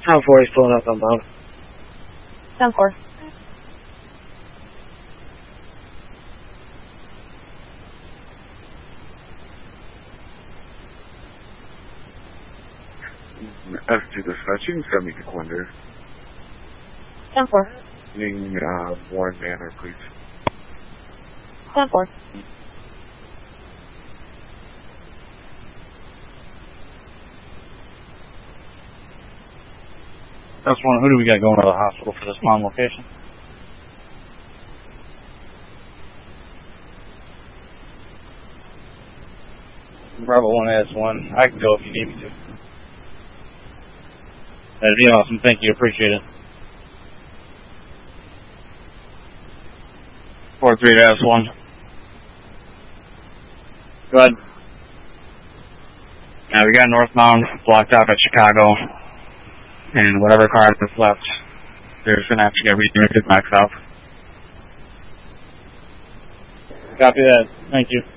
Town 4 is pulling up on bound. Town 4. S2 dispatching, 70 Quender. Town 4. Needing Warren Manor, please. Town 4. That's one. Who do we got going to the hospital for this mom location? Bravo 1S1. I can go if you need me to. That'd be awesome. Thank you. Appreciate it. 43-1. Go ahead. Now we got northbound blocked out at Chicago. And whatever car that's left, they're just going to have to get redirected back south. Copy that. Thank you.